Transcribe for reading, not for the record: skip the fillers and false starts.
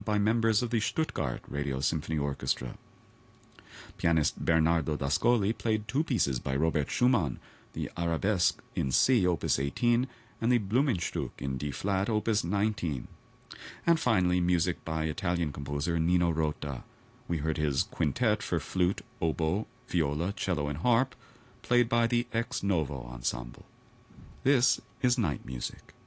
by members of the Stuttgart Radio Symphony Orchestra. Pianist Bernardo D'Ascoli played two pieces by Robert Schumann, the Arabesque in C, Opus 18, and the Blumenstück in D-flat, Opus 19. And finally, music by Italian composer Nino Rota. We heard his quintet for flute, oboe, viola, cello, and harp, played by the Ex Novo Ensemble. This is Night Music.